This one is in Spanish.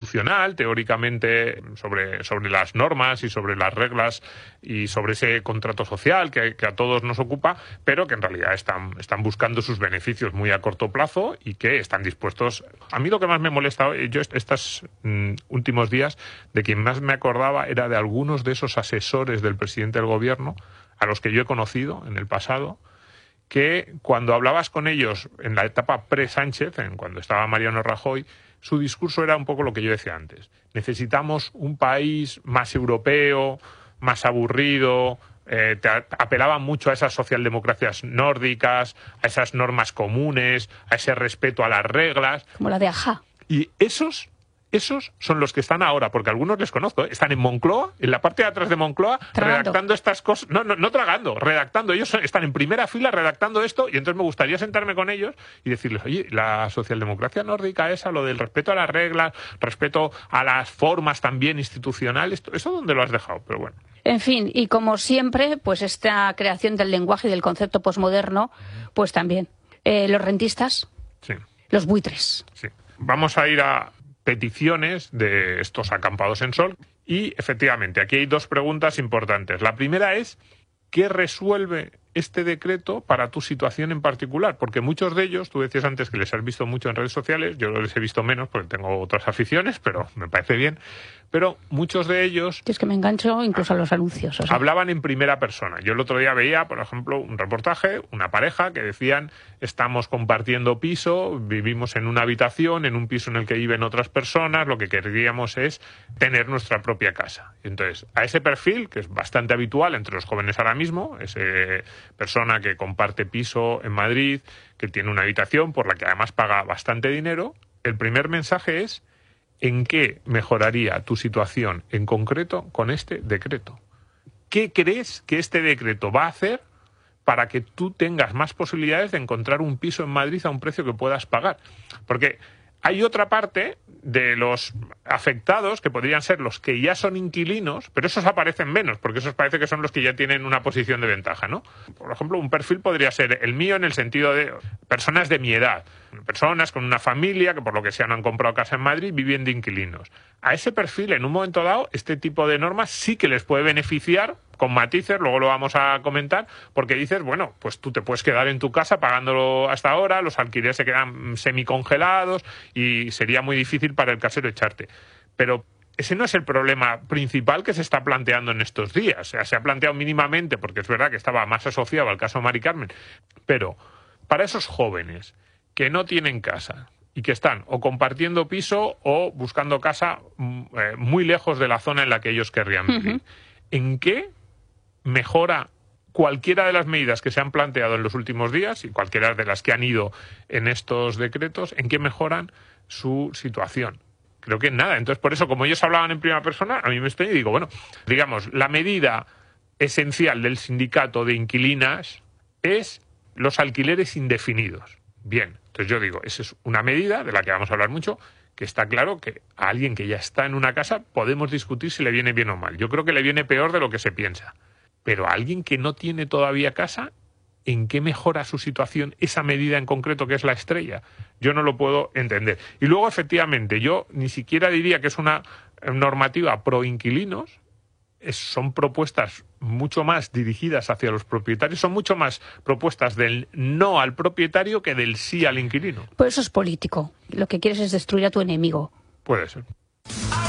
institucional, teóricamente, sobre las normas y sobre las reglas y sobre ese contrato social que a todos nos ocupa, pero que en realidad están buscando sus beneficios muy a corto plazo y que están dispuestos. A mí lo que más me molesta, yo estos últimos días, de quien más me acordaba era de algunos de esos asesores del presidente del gobierno, a los que yo he conocido en el pasado, que cuando hablabas con ellos en la etapa pre-Sánchez, cuando estaba Mariano Rajoy, su discurso era un poco lo que yo decía antes. Necesitamos un país más europeo, más aburrido. Apelaban mucho a esas socialdemocracias nórdicas, a esas normas comunes, a ese respeto a las reglas. Como la de Ajá. Y esos son los que están ahora, porque algunos les conozco, están en Moncloa, en la parte de atrás de Moncloa, redactando estas cosas. No tragando, redactando. Ellos están en primera fila redactando esto, y entonces me gustaría sentarme con ellos y decirles, oye, la socialdemocracia nórdica esa, lo del respeto a las reglas, respeto a las formas también institucionales, ¿eso dónde lo has dejado? Pero bueno. En fin, y como siempre, pues esta creación del lenguaje y del concepto posmoderno, pues también. Los rentistas, sí. Los buitres. Sí. Vamos a ir a peticiones de estos acampados en Sol y, efectivamente, aquí hay dos preguntas importantes. La primera es, ¿qué resuelve este decreto para tu situación en particular? Porque muchos de ellos, tú decías antes que les has visto mucho en redes sociales, yo les he visto menos porque tengo otras aficiones, pero me parece bien. Pero muchos de ellos... Es que me engancho incluso a los anuncios. O sea. Hablaban en primera persona. Yo el otro día veía, por ejemplo, un reportaje, una pareja que decían, estamos compartiendo piso, vivimos en una habitación, en un piso en el que viven otras personas, lo que queríamos es tener nuestra propia casa. Y entonces, a ese perfil, que es bastante habitual entre los jóvenes ahora mismo, ese persona que comparte piso en Madrid, que tiene una habitación por la que además paga bastante dinero, el primer mensaje es: ¿en qué mejoraría tu situación en concreto con este decreto? ¿Qué crees que este decreto va a hacer para que tú tengas más posibilidades de encontrar un piso en Madrid a un precio que puedas pagar? Porque hay otra parte de los afectados que podrían ser los que ya son inquilinos, pero esos aparecen menos, porque esos parece que son los que ya tienen una posición de ventaja, ¿no? Por ejemplo, un perfil podría ser el mío en el sentido de personas de mi edad, personas con una familia que por lo que sea no han comprado casa en Madrid, viven de inquilinos. A ese perfil, en un momento dado, este tipo de normas sí que les puede beneficiar, con matices, luego lo vamos a comentar, porque dices, bueno, pues tú te puedes quedar en tu casa pagándolo hasta ahora, los alquileres se quedan semicongelados y sería muy difícil para el casero echarte. Pero ese no es el problema principal que se está planteando en estos días. O sea, se ha planteado mínimamente, porque es verdad que estaba más asociado al caso Mari Carmen, pero para esos jóvenes que no tienen casa y que están o compartiendo piso o buscando casa muy lejos de la zona en la que ellos querrían vivir, ¿en qué mejora cualquiera de las medidas que se han planteado en los últimos días y cualquiera de las que han ido en estos decretos, en qué mejoran su situación? Creo que en nada. Entonces, por eso, como ellos hablaban en primera persona, a mí me estoy y digo, bueno, digamos, la medida esencial del sindicato de inquilinas es los alquileres indefinidos. Bien, entonces yo digo, esa es una medida de la que vamos a hablar mucho, que está claro que a alguien que ya está en una casa podemos discutir si le viene bien o mal. Yo creo que le viene peor de lo que se piensa. Pero a alguien que no tiene todavía casa, ¿en qué mejora su situación esa medida en concreto que es la estrella? Yo no lo puedo entender. Y luego, efectivamente, yo ni siquiera diría que es una normativa pro inquilinos, son propuestas mucho más dirigidas hacia los propietarios, son mucho más propuestas del no al propietario que del sí al inquilino. Pues eso es político. Lo que quieres es destruir a tu enemigo. Puede ser.